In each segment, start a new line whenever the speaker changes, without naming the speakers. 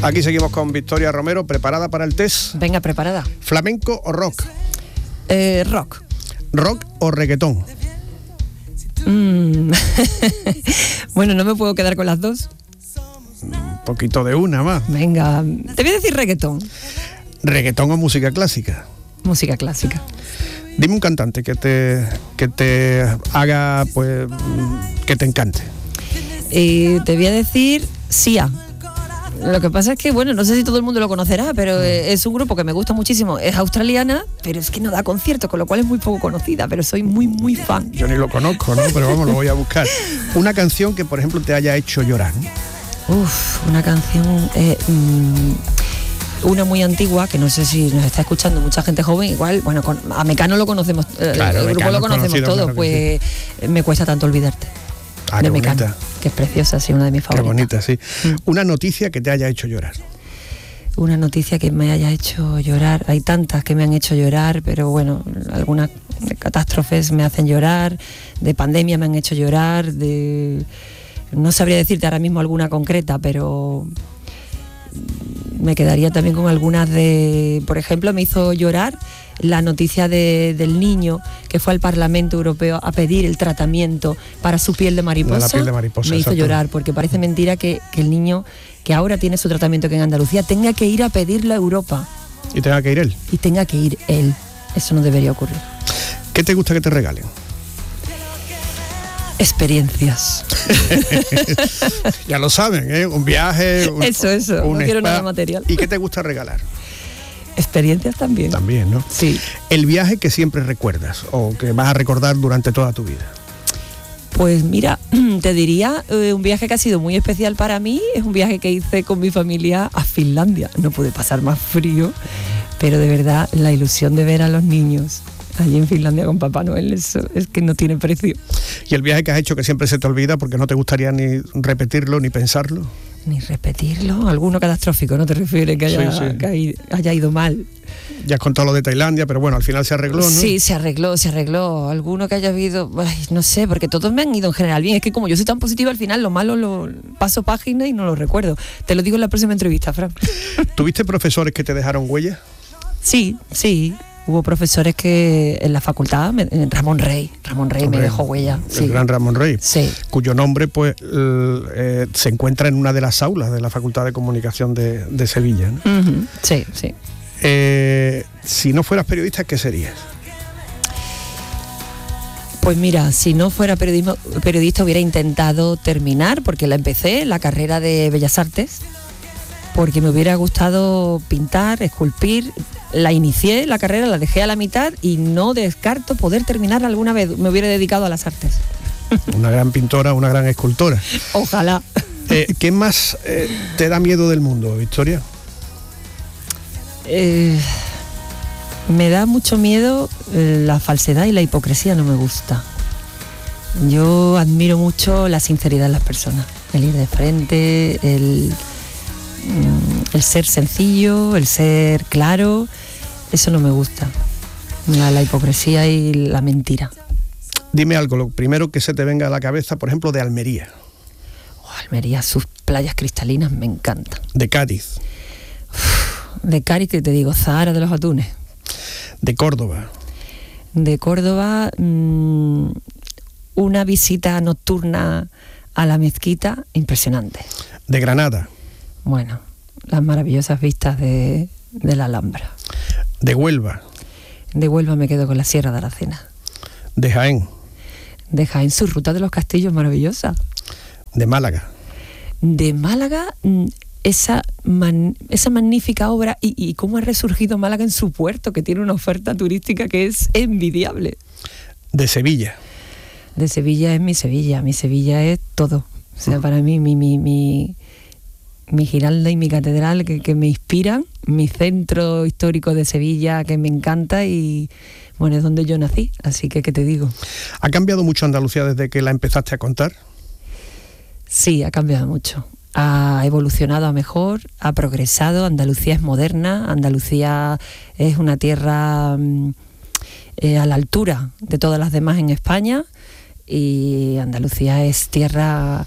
Aquí seguimos con Victoria Romero, ¿preparada para el test?
Venga, preparada.
¿Flamenco o rock?
Rock.
¿Rock o reggaetón?
Bueno, no me puedo quedar con las dos.
Un poquito de una más.
Venga, te voy a decir reggaetón.
¿Reggaetón o música clásica?
Música clásica.
Dime un cantante que te haga, pues, que te encante.
Te voy a decir Sia. Lo que pasa es que, bueno, no sé si todo el mundo lo conocerá, pero es un grupo que me gusta muchísimo. Es australiana, pero es que no da conciertos, con lo cual es muy poco conocida, pero soy muy, muy fan.
Yo ni lo conozco, ¿no? Pero vamos, lo voy a buscar. Una canción que, por ejemplo, te haya hecho llorar.
Una canción... una muy antigua, que no sé si nos está escuchando mucha gente joven, igual, bueno, a Mecano lo conocemos,
claro,
el grupo lo conocemos todos, claro, pues sí. Me cuesta tanto olvidarte.
De
Mecano,
bonita.
Que es preciosa, sí, una de mis favoritas.
Qué bonita, sí. Una noticia que te haya hecho llorar.
Una noticia que me haya hecho llorar, hay tantas que me han hecho llorar, pero bueno, algunas catástrofes me hacen llorar, de pandemia me han hecho llorar, no sabría decirte ahora mismo alguna concreta, pero me quedaría también con algunas por ejemplo, me hizo llorar la noticia del niño que fue al Parlamento Europeo a pedir el tratamiento para su piel de mariposa.
La piel de mariposa,
me hizo llorar, porque parece mentira que el niño que ahora tiene su tratamiento aquí en Andalucía tenga que ir a pedirlo a Europa.
¿Y tenga que ir él?
Y tenga que ir él. Eso no debería ocurrir.
¿Qué te gusta que te regalen?
Experiencias.
Ya lo saben, ¿eh? Un viaje,
eso,
un
no quiero
spa.
nada material.
¿Y qué te gusta regalar?
Experiencias también.
También, ¿no?
Sí.
El viaje que siempre recuerdas o que vas a recordar durante toda tu vida.
Pues mira, te diría, un viaje que ha sido muy especial para mí, es un viaje que hice con mi familia a Finlandia. No pude pasar más frío, pero de verdad la ilusión de ver a los niños allí en Finlandia con Papá Noel, eso es que no tiene precio.
¿Y el viaje que has hecho que siempre se te olvida porque no te gustaría ni repetirlo ni pensarlo?
Ni repetirlo, alguno catastrófico, ¿no te refieres que haya ido mal?
Ya has contado lo de Tailandia, pero bueno, al final se arregló, ¿no?
Sí, se arregló. Alguno que haya habido, no sé, porque todos me han ido en general bien. Es que como yo soy tan positiva, al final lo malo lo paso página y no lo recuerdo. Te lo digo en la próxima entrevista, Fran.
¿Tuviste profesores que te dejaron huella?
Sí. Hubo profesores que en la facultad, Ramón Rey me dejó huella.
El gran Ramón Rey,
sí.
Cuyo nombre pues se encuentra en una de las aulas de la Facultad de Comunicación de Sevilla, ¿no?
Uh-huh. Sí.
Si no fueras periodista, ¿qué serías?
Pues mira, si no fuera periodista hubiera intentado terminar, porque la empecé, la carrera de Bellas Artes, porque me hubiera gustado pintar, esculpir. La inicié, la carrera, la dejé a la mitad y no descarto poder terminar alguna vez. Me hubiera dedicado a las artes.
Una gran pintora, una gran escultora.
Ojalá.
¿Qué más te da miedo del mundo, Victoria?
Me da mucho miedo la falsedad y la hipocresía, no me gusta. Yo admiro mucho la sinceridad en las personas, el ir de frente, el ser sencillo, el ser claro, eso no me gusta. La hipocresía y la mentira.
Dime algo, lo primero que se te venga a la cabeza, por ejemplo, de Almería.
Almería, sus playas cristalinas me encantan.
De Cádiz.
De Cádiz, que te digo, Zahara de los Atunes.
De Córdoba.
De Córdoba, una visita nocturna a la mezquita impresionante.
De Granada.
Bueno, las maravillosas vistas de la Alhambra.
De Huelva.
De Huelva me quedo con la Sierra de Aracena.
De Jaén.
De Jaén, su ruta de los castillos maravillosa.
De Málaga.
De Málaga, esa magnífica obra y cómo ha resurgido Málaga en su puerto, que tiene una oferta turística que es envidiable.
De Sevilla.
De Sevilla es mi Sevilla es todo. O sea, para mí, mi Giralda y mi catedral que me inspiran, mi centro histórico de Sevilla que me encanta y bueno, es donde yo nací, así que ¿qué te digo?
¿Ha cambiado mucho Andalucía desde que la empezaste a contar?
Sí, ha cambiado mucho, ha evolucionado a mejor, ha progresado, Andalucía es moderna, Andalucía es una tierra a la altura de todas las demás en España y Andalucía es tierra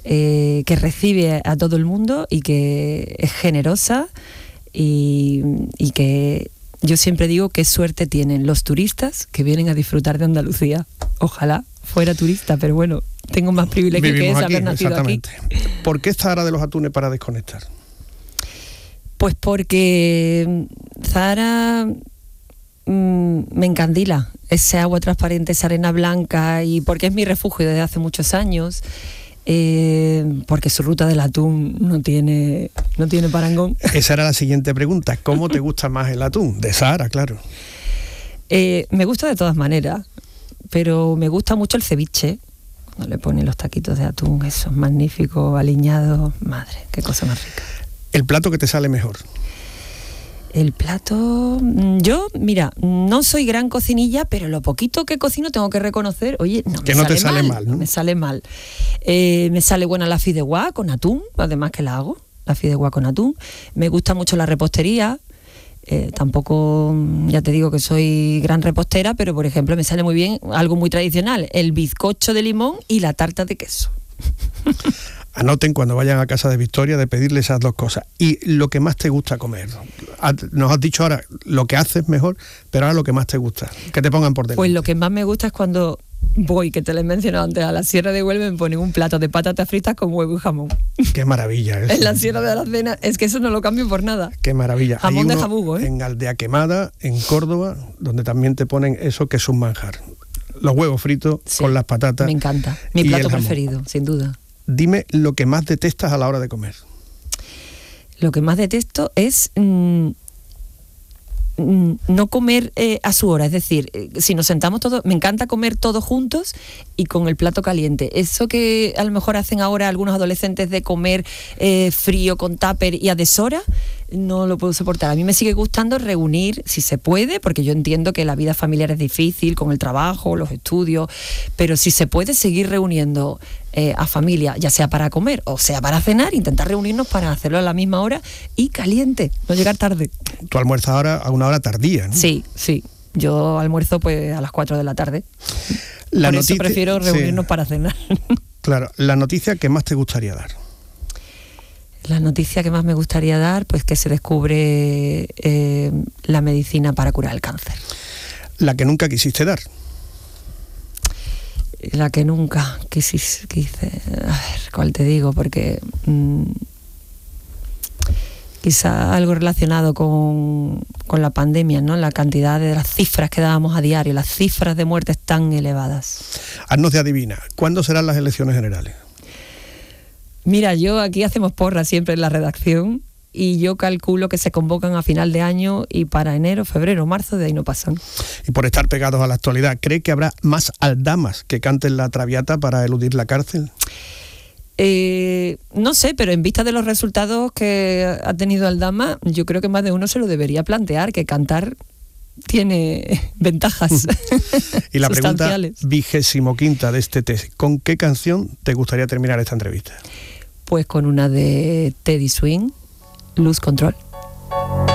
que recibe a todo el mundo y que es generosa y que yo siempre digo qué suerte tienen los turistas que vienen a disfrutar de Andalucía. Ojalá fuera turista, pero bueno, tengo más privilegio que es haber nacido aquí.
¿Por qué Zahara de los Atunes para desconectar?
Pues porque Zahara me encandila, ese agua transparente, esa arena blanca, y porque es mi refugio desde hace muchos años, porque su ruta del atún no tiene parangón.
Esa era la siguiente pregunta, ¿cómo te gusta más el atún? De Zahara, claro.
Me gusta de todas maneras, pero me gusta mucho el ceviche, cuando le ponen los taquitos de atún, esos magníficos, aliñados, madre, qué cosa más rica.
¿El plato que te sale mejor?
El plato... Yo, mira, no soy gran cocinilla, pero lo poquito que cocino tengo que reconocer, oye,
no te sale mal, ¿no?
Me sale mal. Me sale buena la fideuá con atún, además que la hago, la fideuá con atún. Me gusta mucho la repostería. Tampoco, ya te digo que soy gran repostera, pero por ejemplo me sale muy bien algo muy tradicional, el bizcocho de limón y la tarta de queso.
Anoten cuando vayan a casa de Victoria de pedirle esas dos cosas. Y lo que más te gusta comer. Nos has dicho ahora lo que haces mejor, pero ahora lo que más te gusta. Que te pongan por delante.
Pues lo que más me gusta es cuando voy, que te lo he mencionado antes, a la Sierra de Huelva, me ponen un plato de patatas fritas con huevo y jamón.
Qué maravilla eso.
En la Sierra de Aracena, es que eso no lo cambio por nada.
Qué maravilla.
Jamón de jabugo,
En Aldea Quemada, en Córdoba, donde también te ponen eso que es un manjar. Los huevos fritos con las patatas.
Me encanta. Mi plato preferido, sin duda.
Dime lo que más detestas a la hora de comer.
Lo que más detesto es no comer a su hora, es decir, si nos sentamos todos, me encanta comer todos juntos y con el plato caliente. Eso que a lo mejor hacen ahora algunos adolescentes de comer frío con tupper y a deshora, no lo puedo soportar. A mí me sigue gustando reunir, si se puede, porque yo entiendo que la vida familiar es difícil con el trabajo, los estudios, pero si se puede seguir reuniendo a familia, ya sea para comer o sea para cenar, intentar reunirnos para hacerlo a la misma hora y caliente, no llegar tarde.
Tú almuerzas ahora a una hora tardía, ¿no?
Sí. Yo almuerzo pues a las 4 de la tarde. Por eso prefiero reunirnos para cenar.
Claro, la noticia que más te gustaría dar.
La noticia que más me gustaría dar, pues que se descubre la medicina para curar el cáncer.
La que nunca quisiste dar.
La que nunca quise. A ver, ¿cuál te digo? Porque quizá algo relacionado con la pandemia, ¿no? La cantidad de las cifras que dábamos a diario, las cifras de muertes tan elevadas.
Haznos de adivina, ¿cuándo serán las elecciones generales?
Mira, yo aquí hacemos porras siempre en la redacción y yo calculo que se convocan a final de año y para enero, febrero, marzo, de ahí no pasan.
Y por estar pegados a la actualidad, ¿cree que habrá más aldamas que canten la Traviata para eludir la cárcel?
No sé, pero en vista de los resultados que ha tenido Aldama, yo creo que más de uno se lo debería plantear, que cantar tiene ventajas.
Y la pregunta 25ª de este test, ¿con qué canción te gustaría terminar esta entrevista?
Pues con una de Teddy Swing, Lose Control.